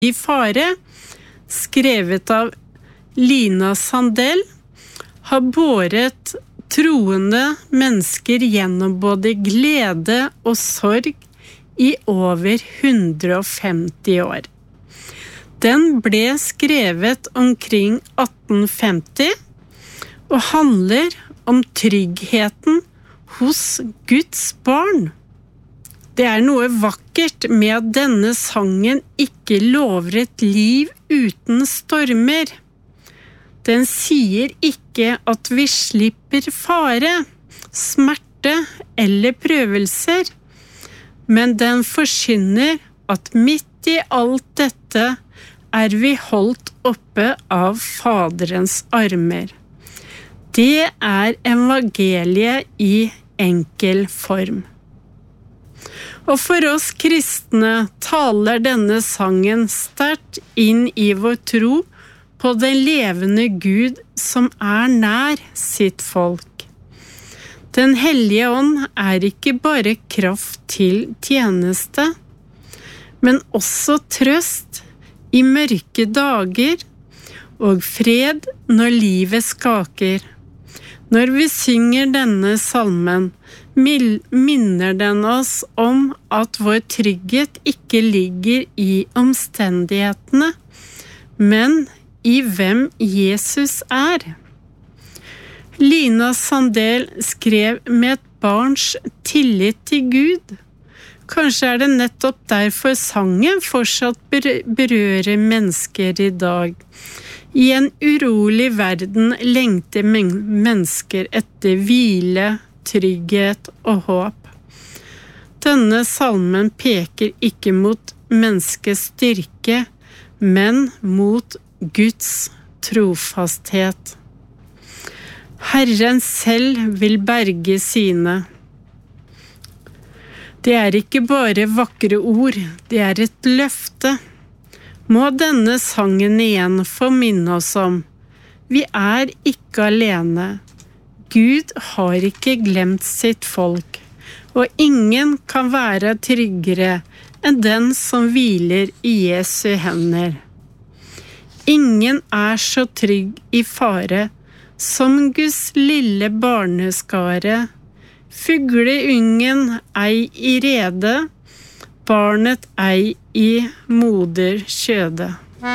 I fare, skrevet av Lina Sandell, har båret troende mennesker gjennom både glede og sorg i over 150 år. Den ble skrevet omkring 1850 og handler om tryggheten hos Guds barn. Det noe vakkert med at denne sangen ikke lover et liv uten stormer. Den sier ikke at vi slipper fare, smerte eller prøvelser, men den forkynner at midt i alt dette vi holdt oppe av Faderens armer. Det evangeliet i enkel form. Og for oss kristne taler denne sangen sterkt inn i vår tro på den levende Gud som nær sitt folk. Den hellige ånd ikke bare kraft til tjeneste, men også trøst i mørke dager og fred når livet skaker. Når vi synger denne salmen, minner den oss om at vår trygghet ikke ligger i omstendighetene, men i hvem Jesus Lina Sandell skrev med et barns tillit til Gud. Kanskje det nettopp derfor sangen fortsatt berører mennesker i dag. I en urolig verden lengter mennesker etter hvile, trygghet og håp. Denne salmen peker ikke mot menneskets styrke, men mot Guds trofasthet. Herren selv vil berge sine. Det ikke bare vakre ord, det et løfte. Må denne sangen igjen få minne oss om. Vi ikke alene. Gud har ikke glemt sitt folk, og ingen kan være tryggere enn den som hviler i Jesu hender. Ingen så trygg i fare som Guds lille barneskare. Fugleungen i rede, barnet i moderkjøde.